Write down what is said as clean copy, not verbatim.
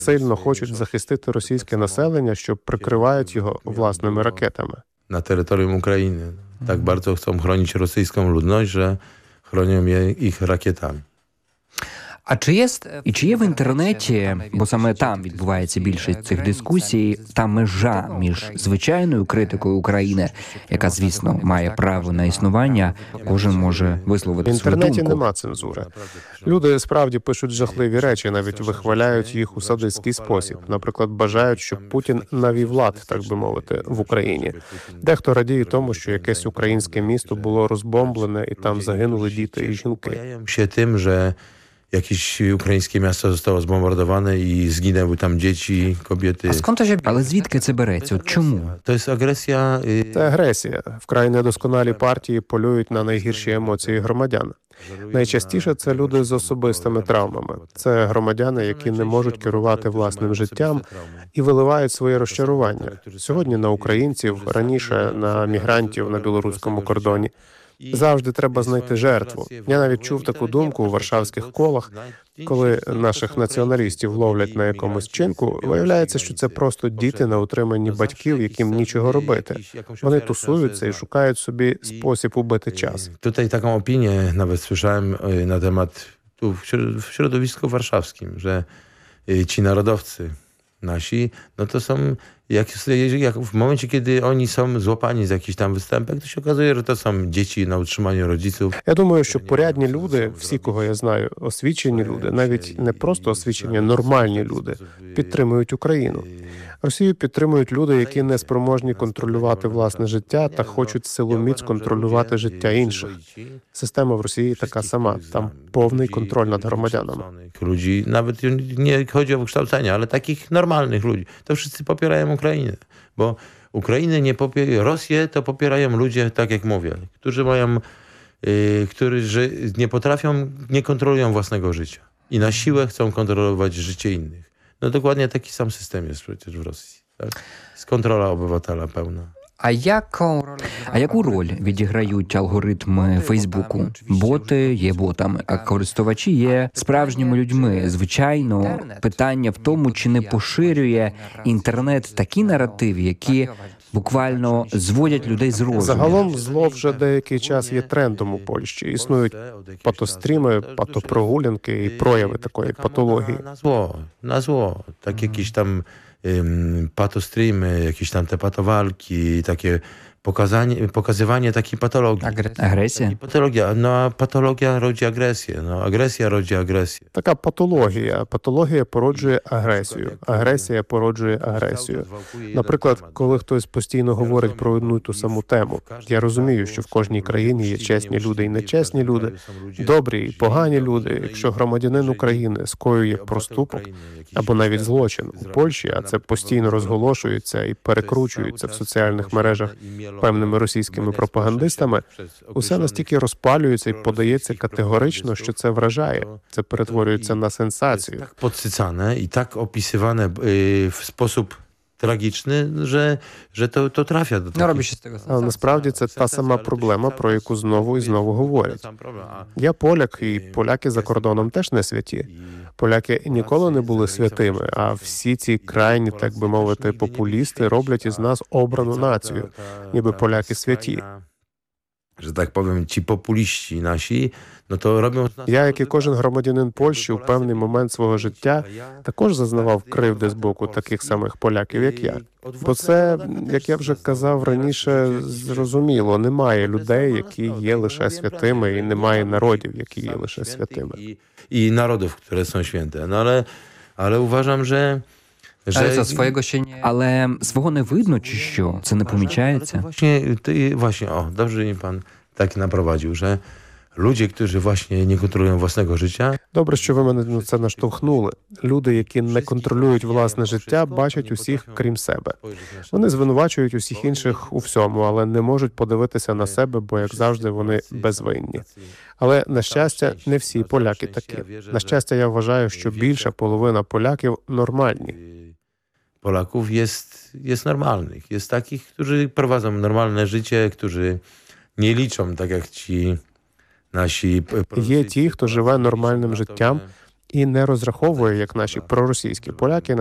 сильно хочуть захистити російське населення, що прикривають його власними ракетами. Na terytorium Ukrainy. Tak bardzo chcą chronić rosyjską ludność, że chronią je ich rakietami. А чи є в інтернеті, бо саме там відбувається більшість цих дискусій, та межа між звичайною критикою України, яка, звісно, має право на існування, кожен може В висловити свою інтернеті думку? нема цензури. Люди справді пишуть жахливі речі, навіть вихваляють їх у садистський спосіб. Наприклад, бажають, щоб Путін навів лад, так би мовити, в Україні. Дехто радіє тому, що якесь українське місто було розбомблене і там загинули діти і жінки. Boją się tym, że jakieś ukraińskie miasto zostało zbombardowane i zginęły tam dzieci, kobiety. Але звідки це береться? От чому? To jest agresja. Це агресія. Вкрай недосконалі партії полюють на найгірші емоції громадян. Найчастіше це люди з особистими травмами. Це громадяни, які не можуть керувати власним життям і виливають своє розчарування. Сьогодні на українців, раніше на мігрантів на білоруському кордоні. Завжди треба знайти жертву. Я навіть чув таку думку у варшавських колах, коли наших націоналістів ловлять на якомусь вчинку, виявляється, що це просто діти на утриманні батьків, яким нічого робити. Вони тусуються і шукають собі спосіб убити час. Tutaj taką opinię nawet słyszałem na temat tu w środowisku warszawskim, że ci narodowcy nasi, no to są, jak w momencie, kiedy oni są złapani z jakichś tam występek, to się okazuje, że to są dzieci na utrzymaniu rodziców. Я думаю, що порядні люди, всі, кого я знаю, освічені люди, навіть не просто освічені, нормальні люди, підтримують Україну. Росію підтримують люди, які не спроможні контролювати власне життя та хочуть силоміць контролювати життя інших. Система в Росії така сама, там повний контроль над громадянами. Ludzi, nawet nie chodzi o wykształcenie, ale takich normalnych ludzi. To wszyscy popierają Ukrainę, bo Ukrainę nie popiera, Rosję to popierają ludzie, tak jak mówię, którzy mają, którzy nie potrafią, nie kontrolują własnego życia i na siłę chcą kontrolować życie innych. No dokładnie taki sam system jest przecież w Rosji. Tak? Jest kontrola obywatela pełna. А яку роль відіграють алгоритми Фейсбуку? Боти є ботами, а користувачі є справжніми людьми. Звичайно, питання в тому, чи не поширює інтернет такі наративи, які буквально зводять людей з розуму. Загалом зло вже деякий час є трендом у Польщі. Існують патостріми, патопрогулянки і прояви такої патології. Na zło. Tak jakieś tam patostreamy, jakieś tam te patowalki, takie pokazywanie takiej patologii. Агресія? Patologia, no a patologia rodzi agresję, no agresja rodzi agresję. Така патологія. Патологія породжує агресію. Агресія породжує агресію. Наприклад, коли хтось постійно говорить про одну й ту саму тему. Я розумію, що в кожній країні є чесні люди і нечесні люди, добрі і погані люди. Якщо громадянин України скоює проступок або навіть злочин у Польщі, а це постійно розголошується і перекручується в соціальних мережах певними російськими пропагандистами, усе настільки розпалюється і подається категорично, що це вражає. Це перетворюється на сенсацію. Tak podsycane i tak opisywane w sposób tragiczny, że to trafia do takich. Але насправді це та сама проблема, про яку знову і знову говорять. Я поляк, і поляки за кордоном теж не святі. Поляки ніколи не були святими, а всі ці крайні, так би мовити, популісти роблять із нас обрану націю, ніби поляки святі. Że tak powiem, ci populiści nasi, no to robią... Я, як і кожен громадянин Польщі, у певний момент свого життя також зазнавав кривди з боку таких самих поляків, як я. Бо це, як я вже казав раніше, зрозуміло, немає людей, які є лише святими, і немає народів, які є лише святими. I narodów, które są święte. No ale uważam, że Але свого не видно, чи що? Це не помічається? Właśnie, dobrze mnie pan tak naprowadził, że ludzie, którzy właśnie nie kontrolują własnego życia... Добре, що ви мене на це наштовхнули. Люди, які не контролюють власне життя, бачать усіх, крім себе. Вони звинувачують усіх інших у всьому, але не можуть подивитися на себе, бо, як завжди, вони безвинні. Але, на щастя, не всі поляки такі. На щастя, я вважаю, що більша половина polakів нормальні. Polaków jest normalnych. Jest takich, którzy prowadzą normalne życie, którzy nie liczą, tak jak ci nasi... Є ті, хто живе нормальним життям і не розраховує, як наші проросійські поляки,